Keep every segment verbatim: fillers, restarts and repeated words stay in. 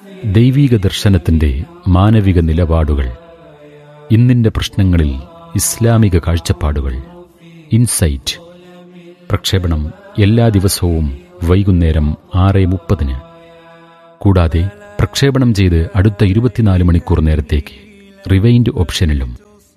ദൈവീക ദർശനത്തിൻ്റെ മാനവിക നിലപാടുകൾ, ഇന്നിൻ്റെ പ്രശ്നങ്ങളിൽ ഇസ്ലാമിക കാഴ്ചപ്പാടുകൾ. ഇൻസൈറ്റ് പ്രക്ഷേപണം എല്ലാ ദിവസവും വൈകുന്നേരം ആറ് മുപ്പതിന്. കൂടാതെ പ്രക്ഷേപണം ചെയ്ത് അടുത്ത ഇരുപത്തിനാല് മണിക്കൂർ നേരത്തേക്ക് റിവൈൻഡ് ഓപ്ഷനിലും.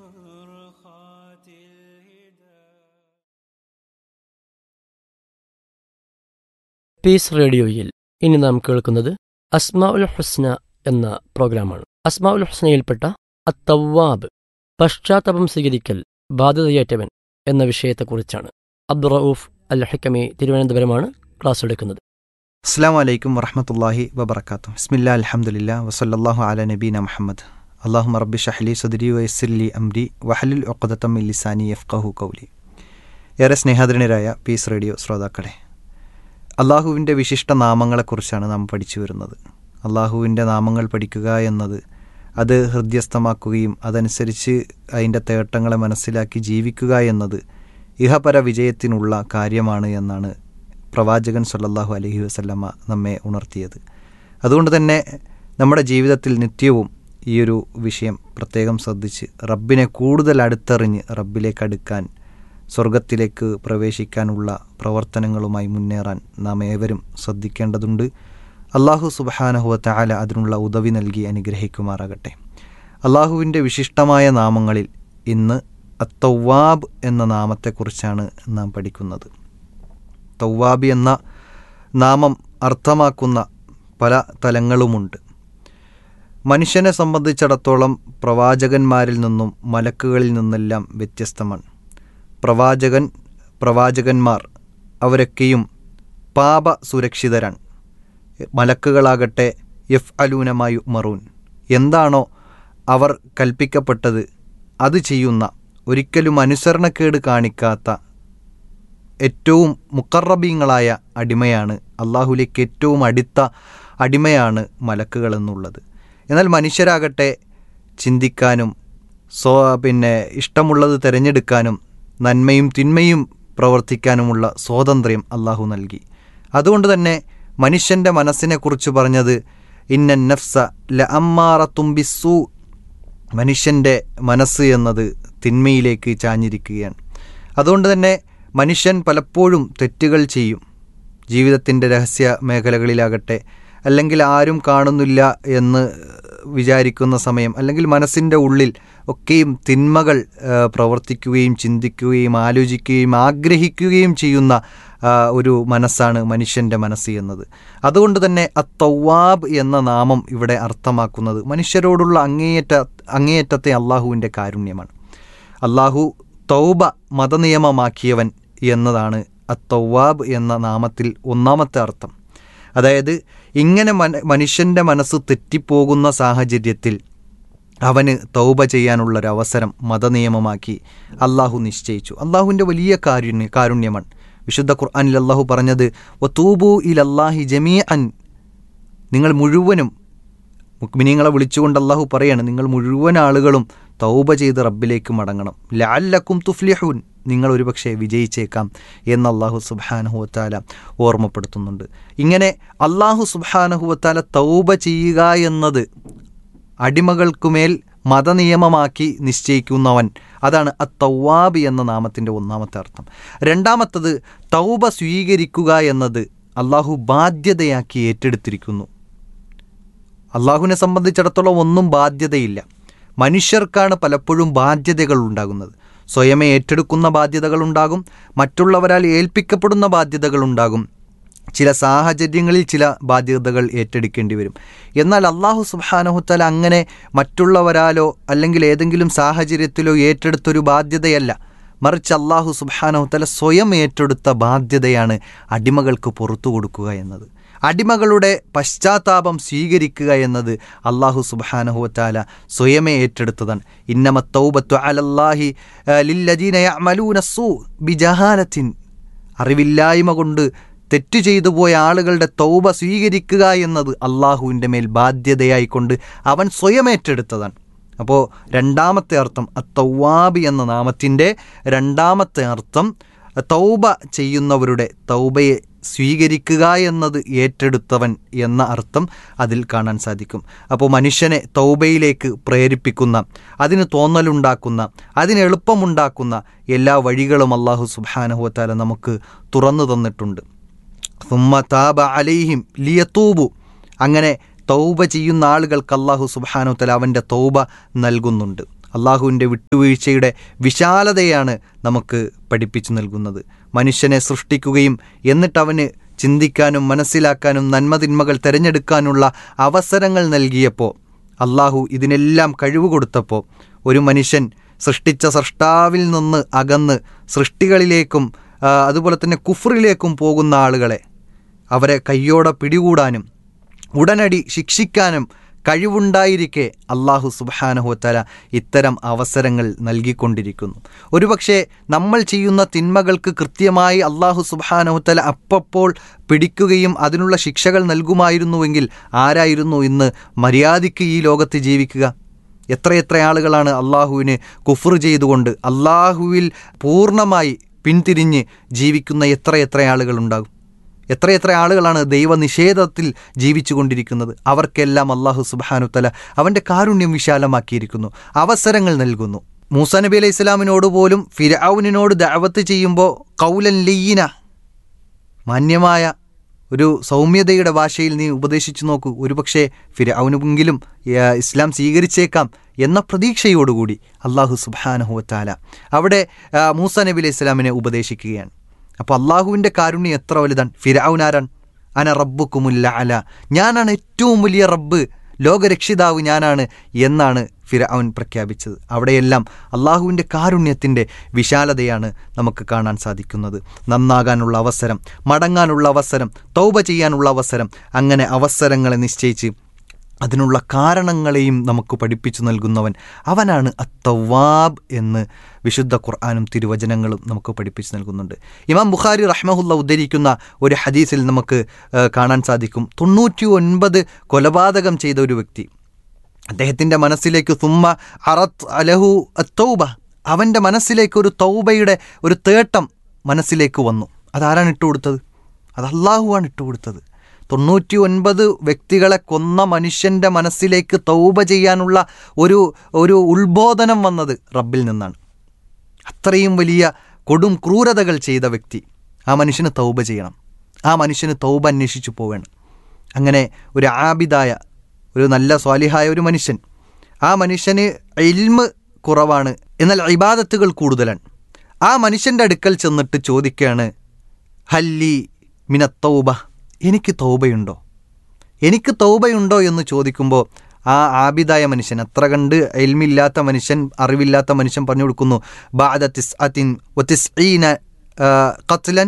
പീസ് റേഡിയോയിൽ ഇനി നാം കേൾക്കുന്നത് അസ്മാഉൽ ഹുസ്ന എന്ന പ്രോഗ്രാമാണ്. അസ്മാഉൽ ഹുസ്നയിൽപ്പെട്ട അത്തവ്വാബ്, പശ്ചാത്തപം സ്വീകരിക്കൽ, ബാധ്യതയേറ്റവൻ എന്ന വിഷയത്തെക്കുറിച്ചാണ്. അബ്ദുറഊഫ് അൽ ഹക്കമി തിരുവനന്തപുരമാണ് ക്ലാസ് എടുക്കുന്നത്. അസ്സലാമു അലൈക്കും വറഹ്മത്തുള്ളാഹി വബറകാതുഹു. ബിസ്മില്ലാ അൽഹംദുലില്ലാ വസല്ലല്ലാഹു അലാ നബീന മുഹമ്മദ്. അല്ലാഹുമ്മ റബ്ബി ഷ്റഹ് ലി സദ്രി വയസ്സിർ ലി അംരി വഹ്ലുൽ ഉഖ്ദതം മിൻ ലിസാനി യഫ്ഖഹു ഖൗലി. ഏറെ സ്നേഹാദരനരായ പീസ് റേഡിയോ ശ്രോതാക്കളെ, അള്ളാഹുവിൻ്റെ വിശിഷ്ട നാമങ്ങളെക്കുറിച്ചാണ് നാം പഠിച്ചു വരുന്നത്. അള്ളാഹുവിൻ്റെ നാമങ്ങൾ പഠിക്കുക എന്നത് അത് ഹൃദ്യസ്ഥമാക്കുകയും അതനുസരിച്ച് അതിൻ്റെ തേട്ടങ്ങളെ മനസ്സിലാക്കി ജീവിക്കുക എന്നത് ഇഹപര വിജയത്തിനുള്ള കാര്യമാണ് എന്നാണ് പ്രവാചകൻ സല്ലല്ലാഹു അലൈഹി വസല്ലമ നമ്മെ ഉണർത്തിയത്. അതുകൊണ്ട് തന്നെ നമ്മുടെ ജീവിതത്തിൽ നിത്യവും ഈ ഒരു വിഷയം പ്രത്യേകം ശ്രദ്ധിച്ച് റബ്ബിനെ കൂടുതൽ അടുത്തറിഞ്ഞ് റബ്ബിലേക്ക് അടുക്കാൻ, സ്വർഗത്തിലേക്ക് പ്രവേശിക്കാനുള്ള പ്രവർത്തനങ്ങളുമായി മുന്നേറാൻ നാം ഏവരും ശ്രദ്ധിക്കേണ്ടതുണ്ട്. അള്ളാഹു സുബ്ഹാനഹു വ തആല അതിനുള്ള ഉദവി നൽകി അനുഗ്രഹിക്കുമാറാകട്ടെ. അള്ളാഹുവിൻ്റെ വിശിഷ്ടമായ നാമങ്ങളിൽ ഇന്ന് അത്തവ്വാബ് എന്ന നാമത്തെക്കുറിച്ചാണ് നാം പഠിക്കുന്നത്. തവ്വാബ് എന്ന നാമം അർത്ഥമാക്കുന്ന പല തലങ്ങളുമുണ്ട്. മനുഷ്യനെ സംബന്ധിച്ചിടത്തോളം പ്രവാചകന്മാരിൽ നിന്നും മലക്കുകളിൽ നിന്നെല്ലാം വ്യത്യസ്തമാണ്. പ്രവാചകൻ, പ്രവാചകന്മാർ അവരൊക്കെയും പാപ സുരക്ഷിതരാണ്. മലക്കുകളാകട്ടെ യഫ് അലൂനമായു മറൂൻ, എന്താണോ അവർ കൽപ്പിക്കപ്പെട്ടത് അത് ചെയ്യുന്ന, ഒരിക്കലും അനുസരണക്കേട് കാണിക്കാത്ത ഏറ്റവും മുഖറബീങ്ങളായ അടിമയാണ്, അള്ളാഹുലേക്ക് ഏറ്റവും അടുത്ത അടിമയാണ് മലക്കുകളെന്നുള്ളത്. എന്നാൽ മനുഷ്യരാകട്ടെ ചിന്തിക്കാനും സ്വ പിന്നെ ഇഷ്ടമുള്ളത് തിരഞ്ഞെടുക്കാനും നന്മയും തിന്മയും പ്രവർത്തിക്കാനുമുള്ള സ്വാതന്ത്ര്യം അള്ളാഹു നൽകി. അതുകൊണ്ട് തന്നെ മനുഷ്യൻ്റെ മനസ്സിനെക്കുറിച്ച് പറഞ്ഞത് ഇന്ന നഫ്സ ല അമ്മാറത്തും ബിസ്സൂ, മനുഷ്യൻ്റെ മനസ്സ് എന്നത് തിന്മയിലേക്ക് ചാഞ്ഞിരിക്കുകയാണ്. അതുകൊണ്ട് തന്നെ മനുഷ്യൻ പലപ്പോഴും തെറ്റുകൾ ചെയ്യും. ജീവിതത്തിൻ്റെ രഹസ്യ മേഖലകളിലാകട്ടെ, അല്ലെങ്കിൽ ആരും കാണുന്നില്ല എന്ന് വിചാരിക്കുന്ന സമയം, അല്ലെങ്കിൽ മനസ്സിൻ്റെ ഉള്ളിൽ ഒക്കെയും തിന്മകൾ പ്രവർത്തിക്കുകയും ചിന്തിക്കുകയും ആലോചിക്കുകയും ആഗ്രഹിക്കുകയും ചെയ്യുന്ന ഒരു മനസ്സാണ് മനുഷ്യൻ്റെ മനസ്സ് എന്നത്. അതുകൊണ്ട് തന്നെ അത്തവ്വാബ് എന്ന നാമം ഇവിടെ അർത്ഥമാക്കുന്നത് മനുഷ്യരോടുള്ള അങ്ങേയറ്റ അങ്ങേയറ്റത്തെ അള്ളാഹുവിൻ്റെ കാരുണ്യമാണ്. അള്ളാഹു തൗബ മതനിയമമാക്കിയവൻ എന്നതാണ് അത്തവ്വാബ് എന്ന നാമത്തിൽ ഒന്നാമത്തെ അർത്ഥം. അതായത് ഇങ്ങനെ മന മനുഷ്യൻ്റെ മനസ്സ് തെറ്റിപ്പോകുന്ന സാഹചര്യത്തിൽ അവന് തൗബ ചെയ്യാനുള്ളൊരവസരം മതനിയമമാക്കി അള്ളാഹു നിശ്ചയിച്ചു. അള്ളാഹുവിൻ്റെ വലിയ കാരുണ്യ കാരുണ്യമാണ്. വിശുദ്ധ ഖുർആനിൽ അള്ളാഹു പറഞ്ഞത് വതൂബു ഇലല്ലാഹി ജമീഅൻ, നിങ്ങൾ മുഴുവനും, മുഅ്മിനീങ്ങളെ വിളിച്ചുകൊണ്ട് അള്ളാഹു പറയാണ്, നിങ്ങൾ മുഴുവൻ ആളുകളും തൗബ ചെയ്ത് റബ്ബിലേക്ക് മടങ്ങണം. ലഅല്ലക്കും തുഫ്ലിഹൂൻ, നിങ്ങൾ ഒരുപക്ഷെ വിജയിച്ചേക്കാം എന്ന് അള്ളാഹു സുബ്ഹാനഹു വ തആല ഓർമ്മപ്പെടുത്തുന്നുണ്ട്. ഇങ്ങനെ അള്ളാഹു സുബ്ഹാനഹു വ തആല തൗബ ചെയ്യുക എന്നത് അടിമകൾക്കുമേൽ മതനിയമമാക്കി നിശ്ചയിക്കുന്നവൻ, അതാണ് അത്തവ്വാബ് എന്ന നാമത്തിൻ്റെ ഒന്നാമത്തെ അർത്ഥം. രണ്ടാമത്തത് തൗബ സ്വീകരിക്കുക എന്നത് അള്ളാഹു ബാധ്യതയാക്കി ഏറ്റെടുത്തിരിക്കുന്നു. അള്ളാഹുവിനെ സംബന്ധിച്ചിടത്തോളം ഒന്നും ബാധ്യതയില്ല. മനുഷ്യർക്കാണ് പലപ്പോഴും ബാധ്യതകൾ ഉണ്ടാകുന്നത്. സ്വയമേ ഏറ്റെടുക്കുന്ന ബാധ്യതകളുണ്ടാകും, മറ്റുള്ളവരാൽ ഏൽപ്പിക്കപ്പെടുന്ന ബാധ്യതകളുണ്ടാകും, ചില സാഹചര്യങ്ങളിൽ ചില ബാധ്യതകൾ ഏറ്റെടുക്കേണ്ടി വരും. എന്നാൽ അള്ളാഹു സുബ്ഹാനഹു തആല അങ്ങനെ മറ്റുള്ളവരാലോ അല്ലെങ്കിൽ ഏതെങ്കിലും സാഹചര്യത്തിലോ ഏറ്റെടുത്തൊരു ബാധ്യതയല്ല, മറിച്ച് അള്ളാഹു സുബ്ഹാനഹു തആല സ്വയം ഏറ്റെടുത്ത ബാധ്യതയാണ് അടിമകൾക്ക് പുറത്തു കൊടുക്കുക എന്നത്. അടിമകളുടെ പശ്ചാത്താപം സ്വീകരിക്കുക എന്നത് അള്ളാഹു സുബ്ഹാനഹു വ തആല സ്വയമേ ഏറ്റെടുത്തതാണ്. ഇന്നമ തൗബത്തു അലല്ലാഹി ലില്ലദീന യഅമലൂന സൂ ബിജഹാലത്തിൻ, അറിവില്ലായ്മ കൊണ്ട് തെറ്റ് ചെയ്തു പോയ ആളുകളുടെ തൗബ സ്വീകരിക്കുക എന്നത് അള്ളാഹുവിൻ്റെ മേൽ ബാധ്യതയായിക്കൊണ്ട് അവൻ സ്വയം ഏറ്റെടുത്തതാണ്. അപ്പോൾ രണ്ടാമത്തെ അർത്ഥം അത്തവ്വാബ് എന്ന നാമത്തിൻ്റെ രണ്ടാമത്തെ അർത്ഥം തൗബ ചെയ്യുന്നവരുടെ തൗബയെ സ്വീകരിക്കുക എന്നത് ഏറ്റെടുത്തവൻ എന്ന അർത്ഥം അതിൽ കാണാൻ സാധിക്കും. അപ്പോൾ മനുഷ്യനെ തൗബയിലേക്ക് പ്രേരിപ്പിക്കുന്ന, അതിന് തോന്നലുണ്ടാക്കുന്ന, അതിന് എളുപ്പമുണ്ടാക്കുന്ന എല്ലാ വഴികളും അല്ലാഹു സുബ്ഹാനഹു വ തആല നമുക്ക് തുറന്നു തന്നിട്ടുണ്ട്. സുമ്മ താബ അലൈഹിം ലിയതൂബു, അങ്ങനെ തൗബ ചെയ്യുന്ന ആളുകൾക്ക് അല്ലാഹു സുബ്ഹാനഹു വ തആല അവൻ്റെ തൗബ നൽകുന്നുണ്ട്. അള്ളാഹുവിൻ്റെ വിട്ടുവീഴ്ചയുടെ വിശാലതയാണ് നമുക്ക് പഠിപ്പിച്ചു നൽകുന്നത്. മനുഷ്യനെ സൃഷ്ടിക്കുകയും എന്നിട്ട് അവന് ചിന്തിക്കാനും മനസ്സിലാക്കാനും നന്മതിന്മകൾ തിരഞ്ഞെടുക്കാനുള്ള അവസരങ്ങൾ നൽകിയപ്പോൾ, അള്ളാഹു ഇതിനെല്ലാം കഴിവ് കൊടുത്തപ്പോൾ, ഒരു മനുഷ്യൻ സൃഷ്ടിച്ച സൃഷ്ടാവിൽ നിന്ന് അകന്ന് സൃഷ്ടികളിലേക്കും അതുപോലെ തന്നെ കുഫ്റിലേക്കും പോകുന്ന ആളുകളെ അവരെ കയ്യോടെ പിടികൂടാനും ഉടനടി ശിക്ഷിക്കാനും കഴിവുണ്ടായിരിക്കെ അല്ലാഹു സുബ്ഹാനഹു വ തആല ഇത്തരം അവസരങ്ങൾ നൽകിക്കൊണ്ടിരിക്കുന്നു. ഒരുപക്ഷെ നമ്മൾ ചെയ്യുന്ന തിന്മകൾക്ക് കൃത്യമായി അല്ലാഹു സുബ്ഹാനഹു വ തആല അപ്പോൾ പിടിക്കുകയും അതിനുള്ള ശിക്ഷകൾ നൽകുമായിരുന്നുവെങ്കിൽ ആരായിരുന്നു ഇന്ന് മര്യാദയ്ക്ക് ഈ ലോകത്ത് ജീവിക്കുക? എത്രയെത്ര ആളുകളാണ് അള്ളാഹുവിന് കുഫ്ർ ചെയ്തുകൊണ്ട് അള്ളാഹുവിൽ പൂർണ്ണമായി പിന്തിരിഞ്ഞ് ജീവിക്കുന്ന എത്രയെത്ര ആളുകളുണ്ടാകും? എത്രയെത്ര ആളുകളാണ് ദൈവനിഷേധത്തിൽ ജീവിച്ചു കൊണ്ടിരിക്കുന്നത്? അവർക്കെല്ലാം അല്ലാഹു സുബ്ഹാനഹു വ തആല അവൻ്റെ കാരുണ്യം വിശാലമാക്കിയിരിക്കുന്നു, അവസരങ്ങൾ നൽകുന്നു. മൂസാ നബി അലൈഹി ഇസ്ലാമിനോട് പോലും ഫിർഔനിനോട് ദഅവത്ത് ചെയ്യുമ്പോൾ ഖൗലൻ ലയ്യിന, മാന്യമായ ഒരു സൗമ്യതയുടെ ഭാഷയിൽ നീ ഉപദേശിച്ചു നോക്കൂ, ഒരുപക്ഷെ ഫിർഔനെങ്കിലും ഇസ്ലാം സ്വീകരിച്ചേക്കാം എന്ന പ്രതീക്ഷയോടുകൂടി അല്ലാഹു സുബ്ഹാനഹു വ തആല അവിടെ മൂസാ നബി അലൈഹി ഇസ്ലാമിനെ ഉപദേശിക്കുകയാണ്. അപ്പോൾ അള്ളാഹുവിൻ്റെ കാരുണ്യം എത്ര വലുതാണ്! ഫിർഔൻ ആരാണ്? അന റബ്ബുക്കുമുൽ അഅല, ഞാനാണ് ഏറ്റവും വലിയ റബ്ബ്, ലോകരക്ഷിതാവ് ഞാനാണ് എന്നാണ് ഫിർഔൻ പ്രഖ്യാപിച്ചത്. അവിടെയെല്ലാം അള്ളാഹുവിൻ്റെ കാരുണ്യത്തിൻ്റെ വിശാലതയാണ് നമുക്ക് കാണാൻ സാധിക്കുന്നത്. നന്നാകാനുള്ള അവസരം, മടങ്ങാനുള്ള അവസരം, തൗബ ചെയ്യാനുള്ള അവസരം, അങ്ങനെ അവസരങ്ങളെ നിശ്ചയിച്ച് അതിനുള്ള കാരണങ്ങളെയും നമുക്ക് പഠിപ്പിച്ചു നൽകുന്നവൻ അവനാണ് അത്തവാബ് എന്ന് വിശുദ്ധ ഖുർആനും തിരുവചനങ്ങളും നമുക്ക് പഠിപ്പിച്ചു നൽകുന്നുണ്ട്. ഇമാം ബുഖാരി റഹ്മഹുല്ല ഉദ്ധരിക്കുന്ന ഒരു ഹദീസിൽ നമുക്ക് കാണാൻ സാധിക്കും, തൊണ്ണൂറ്റി ഒൻപത് കൊലപാതകം ചെയ്ത ഒരു വ്യക്തി, അദ്ദേഹത്തിൻ്റെ മനസ്സിലേക്ക് സുമ്മ അറത്ത് അലഹു അത്തൗബ, അവൻ്റെ മനസ്സിലേക്ക് ഒരു തൗബയുടെ ഒരു തേട്ടം മനസ്സിലേക്ക് വന്നു. അതാരാണ് ഇട്ടുകൊടുത്തത്? അത് അള്ളാഹുവാണ് ഇട്ടുകൊടുത്തത്. തൊണ്ണൂറ്റി ഒൻപത് വ്യക്തികളെ കൊന്ന മനുഷ്യൻ്റെ മനസ്സിലേക്ക് തൗബ ചെയ്യാനുള്ള ഒരു ഒരു ഉത്ബോധനം വന്നത് റബ്ബിൽ നിന്നാണ്. അത്രയും വലിയ കൊടും ക്രൂരതകൾ ചെയ്ത വ്യക്തി, ആ മനുഷ്യന് തൗബ ചെയ്യണം, ആ മനുഷ്യന് തൗബ അന്വേഷിച്ചു പോവേണം. അങ്ങനെ ഒരു ആബിദായ, ഒരു നല്ല സ്വാലിഹായ ഒരു മനുഷ്യൻ, ആ മനുഷ്യന് ഇൽമ് കുറവാണ്, എന്നാൽ ഇബാദത്തുകൾ കൂടുതലാണ്. ആ മനുഷ്യൻ്റെ അടുക്കൽ ചെന്നിട്ട് ചോദിക്കുകയാണ്, ഹല്ലി മിന തൗബ, എനിക്ക് തൗബയുണ്ടോ, എനിക്ക് തൗബയുണ്ടോ എന്ന് ചോദിക്കുമ്പോൾ ആ ആബിദായ മനുഷ്യൻ, അത്ര കണ്ട് ഇൽമില്ലാത്ത മനുഷ്യൻ, അറിവില്ലാത്ത മനുഷ്യൻ പറഞ്ഞു കൊടുക്കുന്നു, ബഅദ തിസ്അത്തിൻ വതിസ്ഈന ഖത്ലൻ,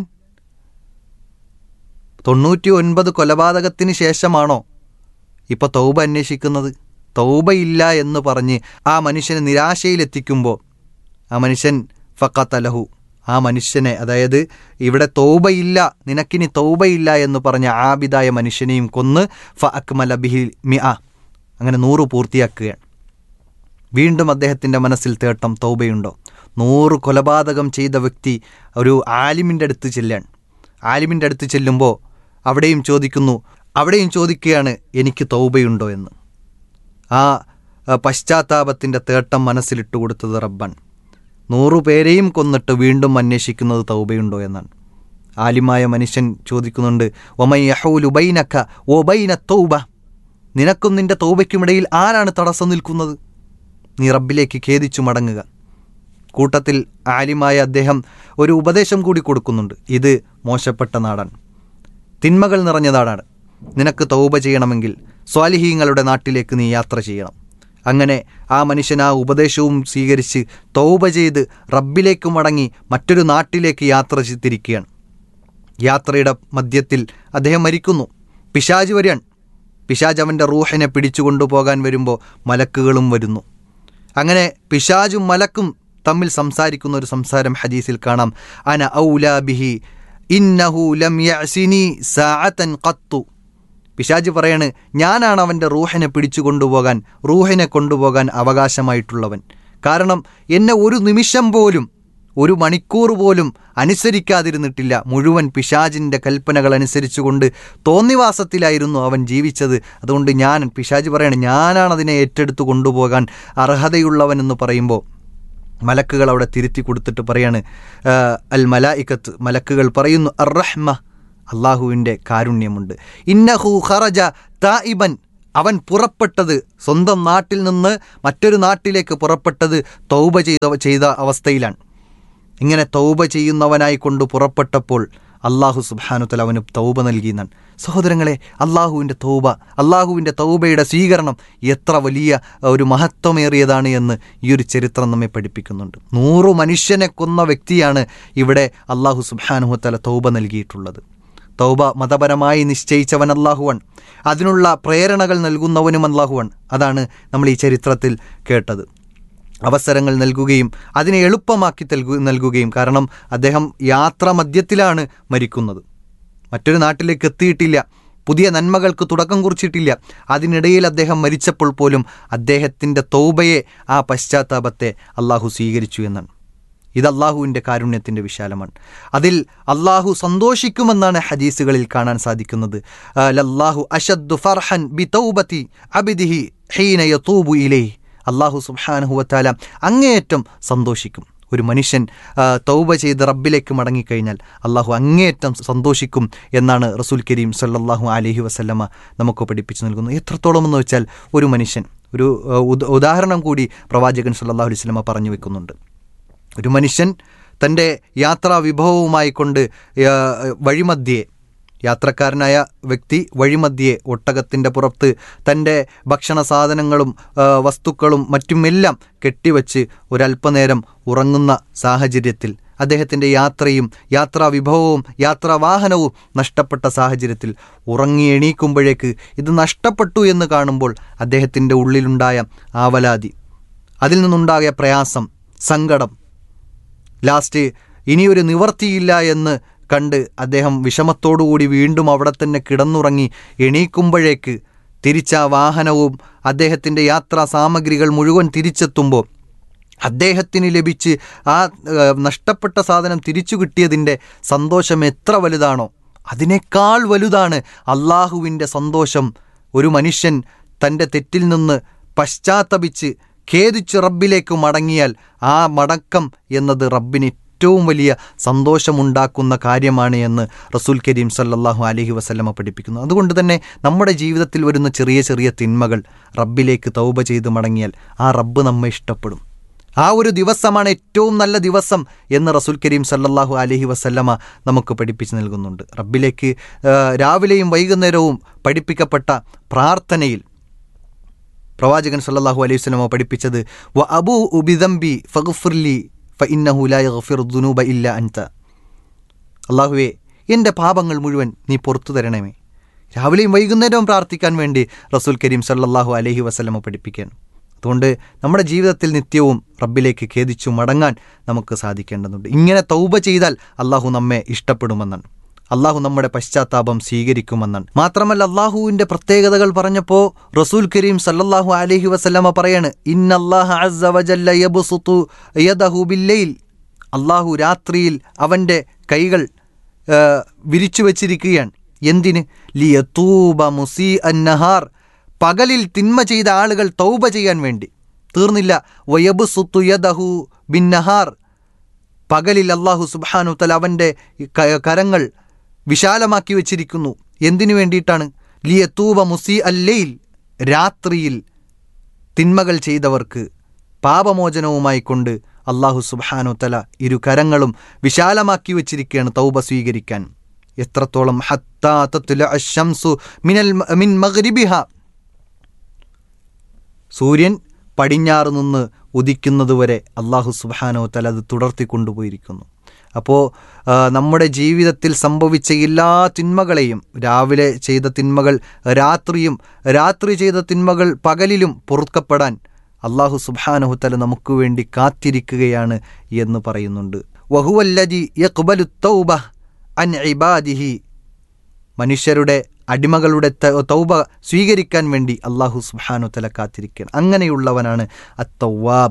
തൊണ്ണൂറ്റി ഒൻപത് കൊലപാതകത്തിന് ശേഷമാണോ ഇപ്പോൾ തൗബ അന്വേഷിക്കുന്നത്? തൗബയില്ല എന്ന് പറഞ്ഞ് ആ മനുഷ്യനെ നിരാശയിലെത്തിക്കുമ്പോൾ ആ മനുഷ്യൻ ഫഖതലഹു, ആ മനുഷ്യനെ, അതായത് ഇവിടെ തൗബയില്ല, നിനക്കിനി തൗബയില്ല എന്ന് പറഞ്ഞ ആബിദായ മനുഷ്യനെയും കൊന്ന് ഫഅക്മല ബിഹി മിഅ, അങ്ങനെ നൂറ് പൂർത്തിയാക്കുകയാണ്. വീണ്ടും അദ്ദേഹത്തിൻ്റെ മനസ്സിൽ തേട്ടം, തൗബയുണ്ടോ? നൂറ് കൊലപാതകം ചെയ്ത വ്യക്തി ഒരു ആലിമിൻ്റെ അടുത്ത് ചെല്ലാൻ, ആലിമിൻ്റെ അടുത്ത് ചെല്ലുമ്പോൾ അവിടെയും ചോദിക്കുന്നു, അവിടെയും ചോദിക്കുകയാണ് എനിക്ക് തൗബയുണ്ടോ എന്ന്. ആ പശ്ചാത്താപത്തിൻ്റെ തേട്ടം മനസ്സിലിട്ട് കൊടുത്തത് റബ്ബാണ്. നൂറു പേരെയും കൊന്നിട്ട് വീണ്ടും അന്വേഷിക്കുന്നത് തൗബയുണ്ടോ എന്നാണ്. ആലിമായ മനുഷ്യൻ ചോദിക്കുന്നുണ്ട്, ഒമൈ യഹൂലു ബൈനക വബൈന തൗബ, നിനക്കും നിൻ്റെ തൗബയ്ക്കുമിടയിൽ ആരാണ് തടസ്സം നിൽക്കുന്നത്? നീ റബ്ബിലേക്ക് ഖേദിച്ചു മടങ്ങുക. കൂട്ടത്തിൽ ആലിമായ അദ്ദേഹം ഒരു ഉപദേശം കൂടി കൊടുക്കുന്നുണ്ട്, ഇത് മോശപ്പെട്ട നാടാണ്, തിന്മകൾ നിറഞ്ഞ നാടാണ്, നിനക്ക് തൗബ ചെയ്യണമെങ്കിൽ സ്വാലിഹീങ്ങളുടെ നാട്ടിലേക്ക് നീ യാത്ര ചെയ്യണം. അങ്ങനെ ആ മനുഷ്യൻ ആ ഉപദേശവും സ്വീകരിച്ച് തൗബ ചെയ്ത് റബ്ബിലേക്ക് മടങ്ങി മറ്റൊരു നാട്ടിലേക്ക് യാത്ര തിരിക്കുകയാണ്. യാത്രയുടെ മധ്യത്തിൽ അദ്ദേഹം മരിക്കുന്നു. പിശാജ് വരികയാണ്. പിശാജ് അവൻ്റെ റൂഹിനെ പിടിച്ചു കൊണ്ടുപോകാൻ വരുമ്പോൾ മലക്കുകളും വരുന്നു. അങ്ങനെ പിശാജും മലക്കും തമ്മിൽ സംസാരിക്കുന്ന ഒരു സംസാരം ഹദീസിൽ കാണാം. അന ഔലാ ബിഹി ഇന്നഹു ലം യഅസിനി സഅതൻ ഖത്തു. പിശാജ് പറയാണ്, ഞാനാണ് അവൻ്റെ റൂഹിനെ പിടിച്ചു കൊണ്ടുപോകാൻ റൂഹിനെ കൊണ്ടുപോകാൻ അവകാശമായിട്ടുള്ളവൻ. കാരണം എന്നെ ഒരു നിമിഷം പോലും ഒരു മണിക്കൂർ പോലും അനുസരിക്കാതിരുന്നിട്ടില്ല. മുഴുവൻ പിശാചിൻ്റെ കൽപ്പനകൾ അനുസരിച്ചുകൊണ്ട് തോന്നിവാസത്തിലായിരുന്നു അവൻ ജീവിച്ചത്. അതുകൊണ്ട് ഞാൻ, പിശാച് പറയണം, ഞാനാണ് അതിനെ ഏറ്റെടുത്ത് കൊണ്ടുപോകാൻ അർഹതയുള്ളവനെന്ന് പറയുമ്പോൾ മലക്കുകൾ അവിടെ തിരുത്തി കൊടുത്തിട്ട് പറയാണ്, അൽ മലായിക്കത്ത്, മലക്കുകൾ പറയുന്നു, അർ റഹ്മ, അള്ളാഹുവിൻ്റെ കാരുണ്യമുണ്ട്. ഇന്നഹു ഖറജ തായിബൻ, അവൻ പുറപ്പെട്ടത്, സ്വന്തം നാട്ടിൽ നിന്ന് മറ്റൊരു നാട്ടിലേക്ക് പുറപ്പെട്ടത് തൗബ ചെയ്ത ചെയ്ത അവസ്ഥയിലാണ്. ഇങ്ങനെ തൗബ ചെയ്യുന്നവനായി കൊണ്ട് പുറപ്പെട്ടപ്പോൾ അള്ളാഹു സുബ്ഹാനഹു തആല അവന് തൗബ നൽകിയെന്നാണ്. സഹോദരങ്ങളെ, അള്ളാഹുവിൻ്റെ തൗബ, അള്ളാഹുവിൻ്റെ തൗബയുടെ സ്വീകരണം എത്ര വലിയ ഒരു മഹത്വമേറിയതാണ് എന്ന് ഈ ഒരു ചരിത്രം നമ്മെ പഠിപ്പിക്കുന്നുണ്ട്. നൂറു മനുഷ്യനെ കൊന്ന വ്യക്തിയാണ് ഇവിടെ അള്ളാഹു സുബ്ഹാനഹു തആല തൗബ നൽകിയിട്ടുള്ളത്. തൗബ മതപരമായി നിശ്ചയിച്ചവൻ അല്ലാഹുവാണ്, അതിനുള്ള പ്രേരണകൾ നൽകുന്നവനും അല്ലാഹുവാണ്. അതാണ് നമ്മൾ ഈ ചരിത്രത്തിൽ കേട്ടത്. അവസരങ്ങൾ നൽകുകയും അതിനെ എളുപ്പമാക്കി നൽകു നൽകുകയും കാരണം അദ്ദേഹം യാത്രാ മധ്യത്തിലാണ് മരിക്കുന്നത്. മറ്റൊരു നാട്ടിലേക്ക് എത്തിയിട്ടില്ല, പുതിയ നന്മകൾക്ക് തുടക്കം കുറിച്ചിട്ടില്ല. അതിനിടയിൽ അദ്ദേഹം മരിച്ചപ്പോൾ പോലും അദ്ദേഹത്തിൻ്റെ തൗബയെ, ആ പശ്ചാത്താപത്തെ അള്ളാഹു സ്വീകരിച്ചു എന്നാണ്. ഇത് അള്ളാഹുവിൻ്റെ കാരുണ്യത്തിൻ്റെ വിശാലമാണ്. അതിൽ അള്ളാഹു സന്തോഷിക്കുമെന്നാണ് ഹദീസുകളിൽ കാണാൻ സാധിക്കുന്നത്. ലല്ലാഹു അശദ്ദു ഫർഹൻ ബി തൗബതി അബ്ദിഹി ഹീന യതൂബു ഇലൈഹി, അള്ളാഹു സുബ്ഹാനഹു വതആല അങ്ങേയറ്റം സന്തോഷിക്കും. ഒരു മനുഷ്യൻ തൗബ ചെയ്ത് റബ്ബിലേക്ക് മടങ്ങിക്കഴിഞ്ഞാൽ അള്ളാഹു അങ്ങേയറ്റം സന്തോഷിക്കും എന്നാണ് റസൂൽ കരീം സല്ലല്ലാഹു അലൈഹി വസല്ലമ നമുക്ക് പഠിപ്പിച്ചു നൽകുന്നത്. എത്രത്തോളം എന്ന് വെച്ചാൽ, ഒരു മനുഷ്യൻ, ഒരു ഉദാഹരണം കൂടി പ്രവാചകൻ സല്ലല്ലാഹു അലൈഹി വസല്ലമ പറഞ്ഞു വെക്കുന്നുണ്ട്. ഒരു മനുഷ്യൻ തൻ്റെ യാത്രാ വിഭവവുമായി കൊണ്ട് വഴിമധ്യേ, യാത്രക്കാരനായ വ്യക്തി വഴിമധ്യേ ഒട്ടകത്തിൻ്റെ പുറത്ത് തൻ്റെ ഭക്ഷണ സാധനങ്ങളും വസ്തുക്കളും മറ്റുമെല്ലാം കെട്ടിവച്ച് ഒരല്പനേരം ഉറങ്ങുന്ന സാഹചര്യത്തിൽ, അദ്ദേഹത്തിൻ്റെ യാത്രയും യാത്രാ വിഭവവും യാത്രാ വാഹനവും നഷ്ടപ്പെട്ട സാഹചര്യത്തിൽ ഉറങ്ങി എണീക്കുമ്പോഴേക്ക് ഇത് നഷ്ടപ്പെട്ടു എന്ന് കാണുമ്പോൾ അദ്ദേഹത്തിൻ്റെ ഉള്ളിലുണ്ടായ ആവലാതി, അതിൽ നിന്നുണ്ടായ പ്രയാസം, സങ്കടം, ലാസ്റ്റ് ഇനിയൊരു നിവർത്തിയില്ല എന്ന് കണ്ട് അദ്ദേഹം വിഷമത്തോടുകൂടി വീണ്ടും അവിടെ തന്നെ കിടന്നുറങ്ങി എണീക്കുമ്പോഴേക്ക് തിരിച്ച വാഹനവും അദ്ദേഹത്തിൻ്റെ യാത്രാ സാമഗ്രികൾ മുഴുവൻ തിരിച്ചെത്തുമ്പോൾ അദ്ദേഹത്തിന് ലഭിച്ച് ആ നഷ്ടപ്പെട്ട സാധനം തിരിച്ചു കിട്ടിയതിൻ്റെ സന്തോഷം എത്ര വലുതാണോ അതിനേക്കാൾ വലുതാണ് അള്ളാഹുവിൻ്റെ സന്തോഷം. ഒരു മനുഷ്യൻ തൻ്റെ തെറ്റിൽ നിന്ന് പശ്ചാത്തപിച്ച് ഖേദിച്ച് റബ്ബിലേക്ക് മടങ്ങിയാൽ ആ മടക്കം എന്നത് റബ്ബിന് ഏറ്റവും വലിയ സന്തോഷമുണ്ടാക്കുന്ന കാര്യമാണ് എന്ന് റസൂൽ കരീം സല്ലല്ലാഹു അലൈഹി വസല്ലമ പഠിപ്പിക്കുന്നു. അതുകൊണ്ട് തന്നെ നമ്മുടെ ജീവിതത്തിൽ വരുന്ന ചെറിയ ചെറിയ തിന്മകൾ റബ്ബിലേക്ക് തൗബ ചെയ്ത് മടങ്ങിയാൽ ആ റബ്ബ് നമ്മെ ഇഷ്ടപ്പെടും. ആ ഒരു ദിവസമാണ് ഏറ്റവും നല്ല ദിവസം എന്ന് റസൂൽ കരീം സല്ലല്ലാഹു അലൈഹി വസല്ലമ നമുക്ക് പഠിപ്പിച്ച് നൽകുന്നുണ്ട്. റബ്ബിലേക്ക് രാവിലെയും വൈകുന്നേരവും പഠിപ്പിക്കപ്പെട്ട പ്രാർത്ഥനയിൽ പ്രവാചകൻ സല്ലല്ലാഹു അലൈഹി വസല്ലമ പഠിപ്പിച്ചത്, വ അബൂ ബിദംബി ഫഗ്ഫിർലി ഫഇന്നഹു ലാ യഗ്ഫിറു ദുനൂബ ഇല്ലാ അൻത, അല്ലാഹുവേ എൻ്റെ പാപങ്ങൾ മുഴുവൻ നീ പുറത്തു തരണമേ. രാവിലെയും വൈകുന്നേരവും പ്രാർത്ഥിക്കാൻ വേണ്ടി റസൂൽ കരീം സല്ലല്ലാഹു അലൈഹി വസല്ലമ പഠിപ്പിക്കുകയാണ്. അതുകൊണ്ട് നമ്മുടെ ജീവിതത്തിൽ നിത്യവും റബ്ബിലേക്ക് ഖേദിച്ചു മടങ്ങാൻ നമുക്ക് സാധിക്കേണ്ടതുണ്ട്. ഇങ്ങനെ തൗബ ചെയ്താൽ അള്ളാഹു നമ്മെ ഇഷ്ടപ്പെടുമെന്നാണ്, അള്ളാഹു നമ്മുടെ പശ്ചാത്താപം സ്വീകരിക്കുമെന്നാണ്. മാത്രമല്ല അള്ളാഹുവിൻ്റെ പ്രത്യേകതകൾ പറഞ്ഞപ്പോൾ റസൂൽ കരീം സല്ലല്ലാഹു അലൈഹി വസല്ലമ പറയാണ്, ഇന്നല്ലാഹ അസ്സ വജല്ല യബ്സുതു യദഹു ബില്ലൈൽ, അള്ളാഹു രാത്രിയിൽ അവൻ്റെ കൈകൾ വിരിച്ചു വച്ചിരിക്കുകയാണ്. എന്തിന്? ലിയതൂബ മുസീഅൻ നഹാർ, പകലിൽ തിന്മ ചെയ്ത ആളുകൾ തൗബ ചെയ്യാൻ വേണ്ടി. തീർന്നില്ല, വയബ്സുതു യദഹു ബിന്നഹാർ, പകലിൽ അള്ളാഹു സുബ്ഹാനഹു തആല അവൻ്റെ കരങ്ങൾ വിശാലമാക്കി വച്ചിരിക്കുന്നു. എന്തിനു വേണ്ടിയിട്ടാണ്? ലിയതൂബ മുസീ അല്ലൈൽ, രാത്രിയിൽ തിന്മകൾ ചെയ്തവർക്ക് പാപമോചനവുമായി കൊണ്ട് അള്ളാഹു സുബ്ഹാനഹു തആല ഇരു കരങ്ങളും വിശാലമാക്കി വച്ചിരിക്കുകയാണ് തൗബ സ്വീകരിക്കാൻ. എത്രത്തോളം? ഹത്താ തത്ലഅ അശ്ശംസു മിനൽ മിൻ മഗ്രിബിഹ, സൂര്യൻ പടിഞ്ഞാറ് നിന്ന് ഉദിക്കുന്നതുവരെ അള്ളാഹു സുബ്ഹാനഹു തആല അത് തുടർത്തി കൊണ്ടുപോയിരിക്കുന്നു. അപ്പോൾ നമ്മുടെ ജീവിതത്തിൽ സംഭവിച്ച എല്ലാ തിന്മകളെയും, രാവിലെ ചെയ്ത തിന്മകൾ രാത്രിയും, രാത്രി ചെയ്ത തിന്മകൾ പകലിലും പൊറുക്കപ്പെടാൻ അള്ളാഹു സുബ്ഹാനഹു തആല നമുക്ക് വേണ്ടി കാത്തിരിക്കുകയാണ് എന്ന് പറയുന്നുണ്ട്. വഹുവല്ലദി യഖ്ബലു തൗബ അൻ ഇബാദിഹി, മനുഷ്യരുടെ അടിമകളുടെ തൗബ സ്വീകരിക്കാൻ വേണ്ടി അള്ളാഹു സുബ്ഹാനഹു തആല കാത്തിരിക്കുകയാണ്. അങ്ങനെയുള്ളവനാണ് അത്തൗവാബ്,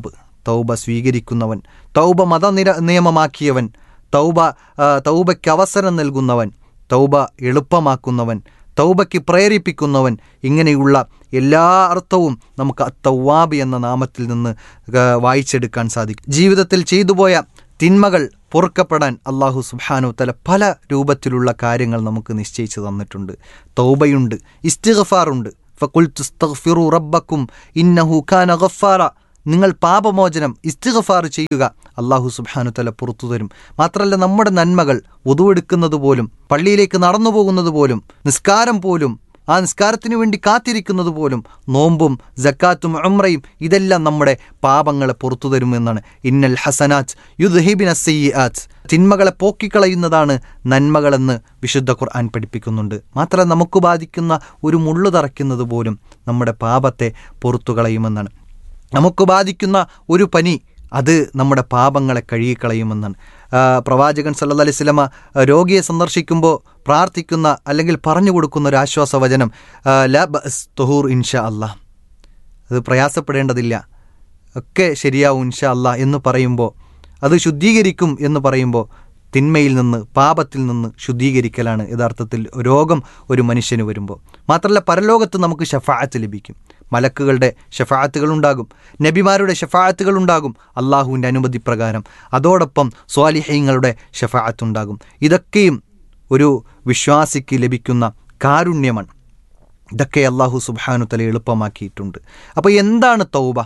തൗബ സ്വീകരിക്കുന്നവൻ, തൗബ മതനിര നിയമമാക്കിയവൻ, തൗബ തൗബയ്ക്ക് അവസരം നൽകുന്നവൻ, തൗബ എളുപ്പമാക്കുന്നവൻ, തൗബയ്ക്ക് പ്രേരിപ്പിക്കുന്നവൻ, ഇങ്ങനെയുള്ള എല്ലാ അർത്ഥവും നമുക്ക് അത്തവാബ് എന്ന നാമത്തിൽ നിന്ന് വായിച്ചെടുക്കാൻ സാധിക്കും. ജീവിതത്തിൽ ചെയ്തുപോയ തിന്മകൾ പൊറുക്കപ്പെടാൻ അള്ളാഹു സുബ്ഹാനഹു വ തആല പല രൂപത്തിലുള്ള കാര്യങ്ങൾ നമുക്ക് നിശ്ചയിച്ചു തന്നിട്ടുണ്ട്. തൗബയുണ്ട്, ഇസ്തിഗ്ഫാറുണ്ട്. ഫഖുൽതു ഇസ്തഗ്ഫിറു റബ്ബക്കും ഇന്നഹു കാന ഗഫാറ. നിങ്ങൾ പാപമോചനം ഇസ്തിഗ്ഫാർ ചെയ്യുക, അള്ളാഹു സുബ്ഹാനഹു വ തആല പുറത്തു തരും. മാത്രമല്ല, നമ്മുടെ നന്മകൾ വുദുവെടുക്കുന്നത് പോലും, പള്ളിയിലേക്ക് നടന്നു പോകുന്നത് പോലും, നിസ്കാരം പോലും, ആ നിസ്കാരത്തിന് വേണ്ടി കാത്തിരിക്കുന്നത് പോലും, നോമ്പും സക്കാത്തും ഉംറയും, ഇതെല്ലാം നമ്മുടെ പാപങ്ങളെ പുറത്തു തരുമെന്നാണ്. ഇന്നൽ ഹസനാത്ത് യുദ്ഹിബിന സയ്യിആത്ത്. തിന്മകളെ പോക്കിക്കളയുന്നതാണ് നന്മകളെന്ന് വിശുദ്ധ ഖുർആൻ പഠിപ്പിക്കുന്നുണ്ട്. മാത്രമല്ല, നമുക്ക് ബാധിക്കുന്ന ഒരു മുള്ളു തറയ്ക്കുന്നത് പോലും നമ്മുടെ പാപത്തെ പുറത്തു കളയുമെന്നാണ്. നമുക്ക് ബാധിക്കുന്ന ഒരു പനി അത് നമ്മുടെ പാപങ്ങളെ കഴുകിക്കളയുമെന്നാണ്. പ്രവാചകൻ സല്ലല്ലാഹു അലൈഹി വസല്ലമ രോഗിയെ സന്ദർശിക്കുമ്പോൾ പ്രാർത്ഥിക്കുന്ന അല്ലെങ്കിൽ പറഞ്ഞു കൊടുക്കുന്ന ഒരു ആശ്വാസവചനം ലാ ബഅസ് തുഹൂർ ഇൻഷാ അല്ലാഹ്. അത് പ്രയാസപ്പെടേണ്ടതില്ല, ഒക്കെ ശരിയാവും ഇൻഷാ അല്ലാഹ് എന്ന് പറയുമ്പോൾ, അത് ശുദ്ധീകരിക്കും എന്ന് പറയുമ്പോൾ, തിന്മയിൽ നിന്ന്, പാപത്തിൽ നിന്ന് ശുദ്ധീകരിക്കലാണ് യഥാർത്ഥത്തിൽ രോഗം ഒരു മനുഷ്യന് വരുമ്പോൾ. മാത്രമല്ല, പരലോകത്ത് നമുക്ക് ശഫാഅത്ത് ലഭിക്കും. മലക്കുകളുടെ ഷഫാഅത്തുകളുണ്ടാകും, നബിമാരുടെ ഷഫാഅത്തുകളുണ്ടാകും അള്ളാഹുവിൻ്റെ അനുമതി പ്രകാരം. അതോടൊപ്പം സ്വാലിഹീങ്ങളുടെ ഷഫാഅത്തുണ്ടാകും. ഇതൊക്കെയും ഒരു വിശ്വാസിക്ക് ലഭിക്കുന്ന കാരുണ്യമാണ്. ഇതൊക്കെ അള്ളാഹു സുബ്ഹാനഹു വ തആല എളുപ്പമാക്കിയിട്ടുണ്ട്. അപ്പോൾ എന്താണ് തൗബ?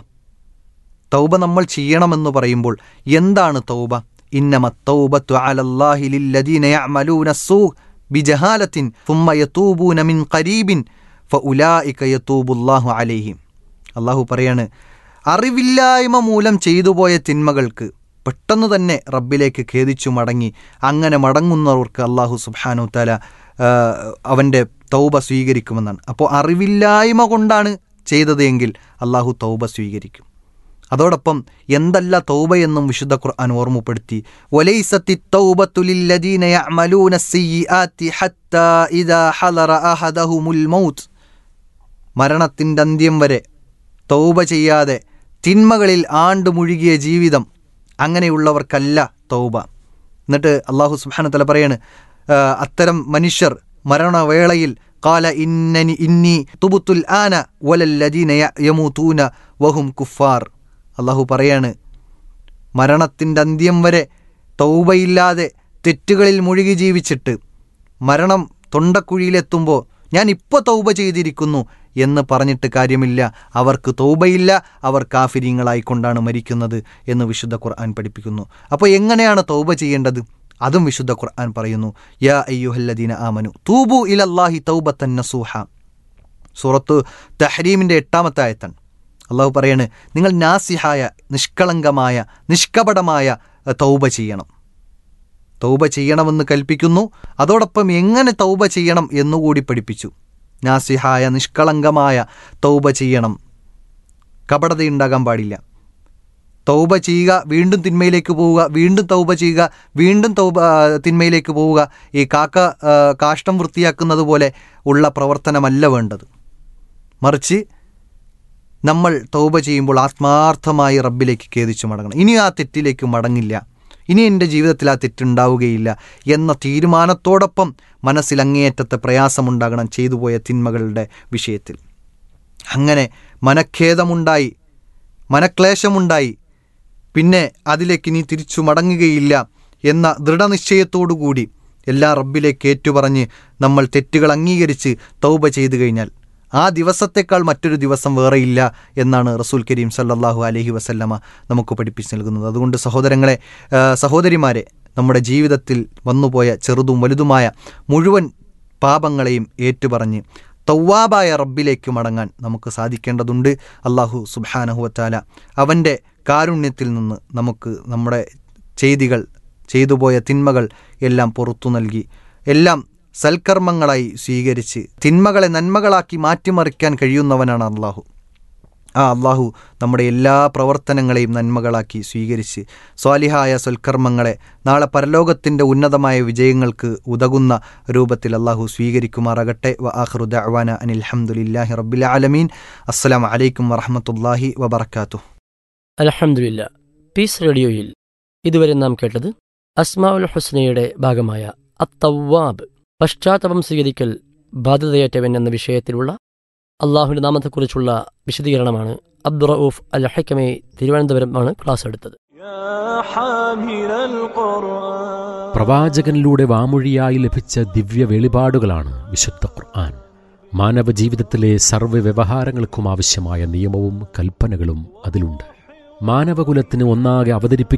തൗബ നമ്മൾ ചെയ്യണമെന്ന് പറയുമ്പോൾ എന്താണ് തൗബ? ഇന്നമ തൗബത്തു അലല്ലാഹി ലില്ലദീന യഅമലൂന സൂ ബിജഹാലത്തിൻ സുമ്മ യതൂബൂന മിൻ ഖരീബിൻ ഫഉലായിക യതൂബുല്ലാഹു അലൈഹിം. അള്ളാഹു പറയാണ്, അറിവില്ലായ്മ മൂലം ചെയ്തുപോയ തിന്മകൾക്ക് പെട്ടെന്ന് തന്നെ റബ്ബിലേക്ക് ഖേദിച്ചു മടങ്ങി അങ്ങനെ മടങ്ങുന്നവർക്ക് അള്ളാഹു സുബ്ഹാനഹു വ തആല അവൻ്റെ തൗബ സ്വീകരിക്കുമെന്നാണ്. അപ്പോൾ അറിവില്ലായ്മ കൊണ്ടാണ് ചെയ്തത് എങ്കിൽ അള്ളാഹു തൗബ സ്വീകരിക്കും. അതോടൊപ്പം എന്തല്ല തൗബയെന്നും വിശുദ്ധ ഖുർആൻ ഓർമ്മപ്പെടുത്തി. വലൈസത്തി തൗബത്തു ലില്ലദീന യഅമലൂന സയ്യിആത്തി ഹത്താ ഇദാ ഹളറ അഹദഹുമുൽ മൗത്ത്. മരണത്തിൻ്റെ അന്ത്യം വരെ തൗബ ചെയ്യാതെ തിന്മകളിൽ ആണ്ട് മുഴുകിയ ജീവിതം, അങ്ങനെയുള്ളവർക്കല്ല തൗബ. എന്നിട്ട് അള്ളാഹു സുബ്ഹാനഹു വ തആല പറയാണ്, അത്തരം മനുഷ്യർ മരണവേളയിൽ ഖാല ഇന്നനി ഇന്നി തുബ്തുൽ ആന വലല്ലദീന യമൂതൂന വഹും കുഫാർ. അള്ളാഹു പറയാണ്, മരണത്തിൻ്റെ അന്ത്യം വരെ തൗബയില്ലാതെ തെറ്റുകളിൽ മുഴുകി ജീവിച്ചിട്ട് മരണം തൊണ്ടക്കുഴിയിലെത്തുമ്പോൾ ഞാൻ ഇപ്പോൾ തൗബ ചെയ്തിരിക്കുന്നു എന്ന് പറഞ്ഞിട്ട് കാര്യമില്ല. അവർക്ക് തൗബയില്ല, അവർ കാഫിരീങ്ങളായിക്കൊണ്ടാണ് മരിക്കുന്നത് എന്ന് വിശുദ്ധ ഖുർആൻ പഠിപ്പിക്കുന്നു. അപ്പോൾ എങ്ങനെയാണ് തൗബ ചെയ്യേണ്ടത്? അതും വിശുദ്ധ ഖുർആൻ പറയുന്നു. യാ അയ്യുഹല്ലദീന ആമനു തൂബു ഇലല്ലാഹി തൗബത്തൻ നസൂഹ. സൂറത്ത് തഹ്രീമിൻ്റെ എട്ടാമത്തെ ആയത്താണ്. അള്ളാഹു പറയാണ്, നിങ്ങൾ നാസിഹായ, നിഷ്കളങ്കമായ, നിഷ്കപടമായ തൗബ ചെയ്യണം. തൗബ ചെയ്യണമെന്ന് കൽപ്പിക്കുന്നു. അതോടൊപ്പം എങ്ങനെ തൗബ ചെയ്യണം എന്നുകൂടി പഠിപ്പിച്ചു. നാസിഹായ, നിഷ്കളങ്കമായ തൗബ ചെയ്യണം. കപടതയുണ്ടാകാൻ പാടില്ല. തൗബ ചെയ്യുക, വീണ്ടും തിന്മയിലേക്ക് പോവുക, വീണ്ടും തൗബ ചെയ്യുക, വീണ്ടും തൗബ തിന്മയിലേക്ക് പോവുക. ഈ കാക്ക കാഷ്ടം വൃത്തിയാക്കുന്നത് പോലെ ഉള്ള പ്രവർത്തനമല്ല വേണ്ടത്. മറിച്ച് നമ്മൾ തൗബ ചെയ്യുമ്പോൾ ആത്മാർത്ഥമായി റബ്ബിലേക്ക് ഖേദിച്ചു മടങ്ങണം. ഇനി ആ തെറ്റിലേക്ക് മടങ്ങില്ല, ഇനി എൻ്റെ ജീവിതത്തിൽ ആ തെറ്റുണ്ടാവുകയില്ല എന്ന തീരുമാനത്തോടൊപ്പം മനസ്സിൽ അങ്ങേയറ്റത്തെ പ്രയാസമുണ്ടാകണം ചെയ്തുപോയ തിന്മകളുടെ വിഷയത്തിൽ. അങ്ങനെ മനഖേദമുണ്ടായി, മനക്ലേശമുണ്ടായി, പിന്നെ അതിലേക്ക് നീ തിരിച്ചു മടങ്ങുകയില്ല എന്ന ദൃഢനിശ്ചയത്തോടുകൂടി എല്ലാ റബ്ബിലേക്ക് ഏറ്റുപറഞ്ഞ് നമ്മൾ തെറ്റുകൾ അംഗീകരിച്ച് തൗബ ചെയ്തു കഴിഞ്ഞാൽ ആ ദിവസത്തേക്കാൾ മറ്റൊരു ദിവസം വേറെയില്ല എന്നാണ് റസൂൽ കരീം സല്ലല്ലാഹു അലൈഹി വസല്ലമ നമുക്ക് പഠിപ്പിച്ച് നൽകുന്നത്. അതുകൊണ്ട് സഹോദരങ്ങളെ, സഹോദരിമാരെ, നമ്മുടെ ജീവിതത്തിൽ വന്നുപോയ ചെറുതും വലുതുമായ മുഴുവൻ പാപങ്ങളെയും ഏറ്റുപറഞ്ഞ് തൗവാബായ റബ്ബിലേക്ക് മടങ്ങാൻ നമുക്ക് സാധിക്കേണ്ടതുണ്ട്. അള്ളാഹു സുബ്ഹാനഹു വ തആല അവൻ്റെ കാരുണ്യത്തിൽ നിന്ന് നമുക്ക് നമ്മുടെ ചെയ്തികൾ, ചെയ്തുപോയ തിന്മകൾ എല്ലാം പുറത്തു നൽകി എല്ലാം സൽക്കർമ്മങ്ങളായി സ്വീകരിച്ച് തിന്മകളെ നന്മകളാക്കി മാറ്റിമറിക്കാൻ കഴിയുന്നവനാണ് അള്ളാഹു. ആ അള്ളാഹു നമ്മുടെ എല്ലാ പ്രവർത്തനങ്ങളെയും നന്മകളാക്കി സ്വീകരിച്ച് സ്വാലിഹായ സൽക്കർമ്മങ്ങളെ നാളെ പരലോകത്തിൻ്റെ ഉന്നതമായ വിജയങ്ങൾക്ക് ഉതകുന്ന രൂപത്തിൽ അള്ളാഹു സ്വീകരിക്കുമാറാകട്ടെ. വ ആഖിറു ദഅ്വാന അനിൽ ഹംദുലില്ലാഹി റബ്ബിൽ ആലമീൻ. അസ്സലാമു അലൈക്കും വറഹ്മത്തുള്ളാഹി വബറകാതുഹു. അൽഹംദുലില്ലാ. പീസ് റേഡിയോയിൽ ഇതുവരെ നാം കേട്ടത് അസ്മാഉൽ ഹുസ്നയുടെ ഭാഗമായ അത്തവ്വാബ്, പശ്ചാത്തപം സ്വീകരിക്കൽ ബാധ്യതയേറ്റവൻ എന്ന വിഷയത്തിലുള്ള അള്ളാഹുവിൻ്റെ നാമത്തെക്കുറിച്ചുള്ള വിശദീകരണമാണ്. അബ്ദുറഊഫ് അൽ ഹക്കമി തിരുവനന്തപുരമാണ് ക്ലാസ് എടുത്തത്. പ്രവാചകനിലൂടെ വാമൊഴിയായി ലഭിച്ച ദിവ്യ വെളിപാടുകളാണ് വിശുദ്ധ ഖുർആൻ. മാനവ ജീവിതത്തിലെ സർവ്വ വ്യവഹാരങ്ങൾക്കും ആവശ്യമായ നിയമവും കൽപ്പനകളും അതിലുണ്ട്. മാനവകുലത്തിന് ഒന്നാകെ അവതരിപ്പിക്കുന്ന